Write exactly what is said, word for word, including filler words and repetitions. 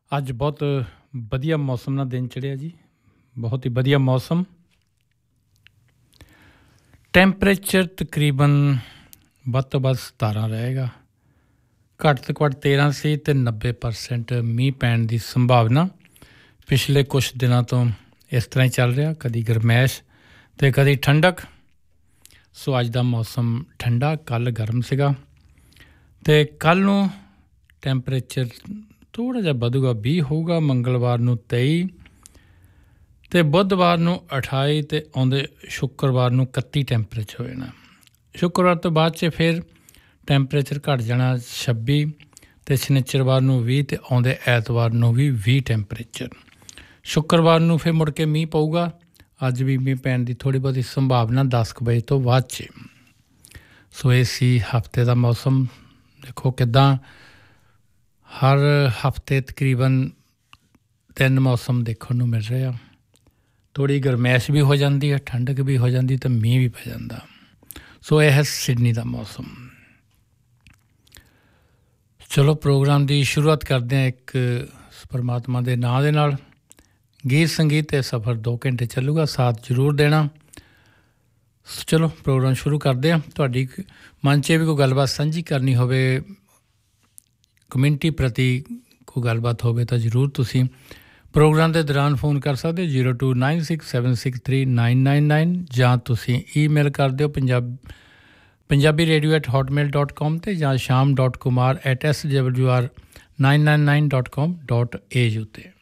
ਅੱਜ ਬਹੁਤ ਵਧੀਆ ਮੌਸਮ ਨਾਲ ਦਿਨ ਚੜ੍ਹਿਆ ਜੀ, ਬਹੁਤ ਹੀ ਵਧੀਆ ਮੌਸਮ। ਟੈਂਪਰੇਚਰ ਤਕਰੀਬਨ ਵੱਧ ਤੋਂ ਵੱਧ ਸਤਾਰਾਂ ਰਹੇਗਾ, ਘੱਟ ਤੋਂ ਘੱਟ ਤੇਰਾਂ ਸੀ ਅਤੇ ਨੱਬੇ ਪਰਸੈਂਟ ਮੀਂਹ ਪੈਣ ਦੀ ਸੰਭਾਵਨਾ। ਪਿਛਲੇ ਕੁਛ ਦਿਨਾਂ ਤੋਂ ਇਸ ਤਰ੍ਹਾਂ ਹੀ ਚੱਲ ਰਿਹਾ, ਕਦੀ ਗਰਮੈਸ਼ ਅਤੇ ਕਦੀ ਠੰਡਕ। ਸੋ ਅੱਜ ਦਾ ਮੌਸਮ ਠੰਡਾ, ਕੱਲ੍ਹ ਗਰਮ ਸੀਗਾ ਅਤੇ ਕੱਲ੍ਹ ਨੂੰ ਟੈਂਪਰੇਚਰ ਥੋੜ੍ਹਾ ਜਿਹਾ ਵਧੂਗਾ, ਵੀਹ ਹੋਊਗਾ, ਮੰਗਲਵਾਰ ਨੂੰ ਤੇਈ ਅਤੇ ਬੁੱਧਵਾਰ ਨੂੰ ਅਠਾਈ ਅਤੇ ਆਉਂਦੇ ਸ਼ੁੱਕਰਵਾਰ ਨੂੰ ਇਕੱਤੀ ਟੈਂਪਰੇਚਰ ਹੋ ਜਾਣਾ। ਸ਼ੁੱਕਰਵਾਰ ਤੋਂ ਬਾਅਦ 'ਚ ਫਿਰ ਟੈਂਪਰੇਚਰ ਘੱਟ ਜਾਣਾ ਛੱਬੀ ਅਤੇ ਸ਼ਨਿਚਰਵਾਰ ਨੂੰ ਵੀਹ ਅਤੇ ਆਉਂਦੇ ਐਤਵਾਰ ਨੂੰ ਵੀ ਵੀਹ ਟੈਂਪਰੇਚਰ। ਸ਼ੁੱਕਰਵਾਰ ਨੂੰ ਫਿਰ ਮੁੜ ਕੇ ਮੀਂਹ ਪਊਗਾ। ਅੱਜ ਵੀ ਮੀਂਹ ਪੈਣ ਦੀ ਥੋੜ੍ਹੀ ਬਹੁਤੀ ਸੰਭਾਵਨਾ ਦਸ ਕੁ ਵਜੇ ਤੋਂ ਬਾਅਦ 'ਚ। ਸੋ ਇਹ ਸੀ ਹਫ਼ਤੇ ਦਾ ਮੌਸਮ। ਦੇਖੋ ਕਿੱਦਾਂ ਹਰ ਹਫ਼ਤੇ ਤਕਰੀਬਨ ਤਿੰਨ ਮੌਸਮ ਦੇਖਣ ਨੂੰ ਮਿਲ ਰਹੇ ਆ। ਥੋੜ੍ਹੀ ਗਰਮੈਸ਼ ਵੀ ਹੋ ਜਾਂਦੀ ਹੈ, ਠੰਡਕ ਵੀ ਹੋ ਜਾਂਦੀ ਅਤੇ ਮੀਂਹ ਵੀ ਪੈ ਜਾਂਦਾ। ਸੋ ਇਹ ਹੈ ਸਿਡਨੀ ਦਾ ਮੌਸਮ। ਚਲੋ ਪ੍ਰੋਗਰਾਮ ਦੀ ਸ਼ੁਰੂਆਤ ਕਰਦੇ ਹਾਂ ਇੱਕ ਪਰਮਾਤਮਾ ਦੇ ਨਾਂ ਦੇ ਨਾਲ। ਗੀਤ ਸੰਗੀਤ ਅਤੇ ਸਫ਼ਰ ਦੋ ਘੰਟੇ ਚੱਲੂਗਾ, ਸਾਥ ਜ਼ਰੂਰ ਦੇਣਾ। ਚਲੋ ਪ੍ਰੋਗਰਾਮ ਸ਼ੁਰੂ ਕਰਦੇ ਹਾਂ। ਤੁਹਾਡੀ ਮਨ 'ਚ ਵੀ ਕੋਈ ਗੱਲਬਾਤ ਸਾਂਝੀ ਕਰਨੀ ਹੋਵੇ, ਕਮਿਊਨਿਟੀ ਪ੍ਰਤੀ ਕੋਈ ਗੱਲਬਾਤ ਹੋਵੇ ਤਾਂ ਜ਼ਰੂਰ ਤੁਸੀਂ ਪ੍ਰੋਗਰਾਮ ਦੇ ਦੌਰਾਨ ਫੋਨ ਕਰ ਸਕਦੇ ਹੋ zero two nine six seven six three nine nine nine, ਜਾਂ ਤੁਸੀਂ ਈਮੇਲ ਕਰ ਦਿਓ Punjab Punjabi radio at ਹੋਟਮੇਲ dot com 'ਤੇ, ਜਾਂ ਸ਼ਾਮ dot Kumar at S W R nine nine nine dot com dot A you 'ਤੇ।